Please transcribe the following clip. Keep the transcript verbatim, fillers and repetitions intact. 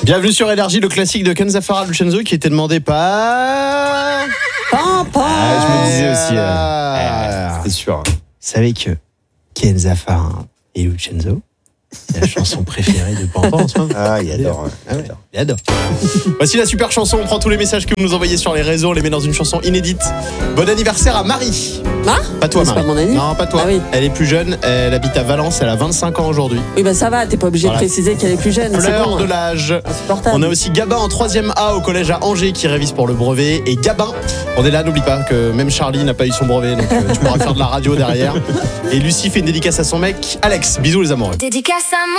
Bienvenue sur Énergie, le classique de Kenza Farah Lucenzo qui était demandé par... Papa. Ah, je me disais aussi. Euh... Ah, c'est sûr. Vous savez que Kenza Farah et Lucenzo, c'est la chanson préférée de Pampa en ce moment. Ah, il adore. Ah ouais, il adore. Voici la super chanson. On prend tous les messages que vous nous envoyez sur les réseaux, on les met dans une chanson inédite. Bon anniversaire à Marie. Ah Pas toi, C'est Marie. pas mon ami. Non, pas toi. Ah oui. Elle est plus jeune. Elle habite à Valence. Elle a vingt-cinq ans aujourd'hui. Oui, bah ça va, t'es pas obligé Voilà. de préciser qu'elle est plus jeune. C'est Fleur bon, de hein. l'âge. Insupportable. On a aussi Gabin en troisième A au collège à Angers qui révise pour le brevet. Et Gabin, on est là, n'oublie pas que même Charlie n'a pas eu son brevet. Donc euh, tu pourras faire de la radio derrière. Et Lucie fait une dédicace à son mec, Alex. Bisous les amoureux. Dédicace à